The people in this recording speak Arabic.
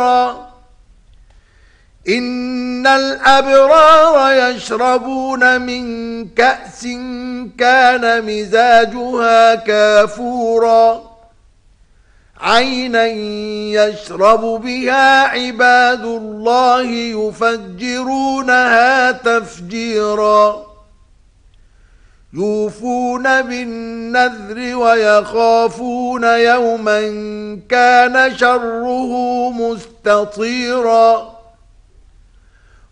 نذيرا إن الأبرار يشربون من كأس كان مزاجها كافورا عينا يشرب بها عباد الله يفجرونها تفجيرا يوفون بالنذر ويخافون يوما كان شره مستطيرا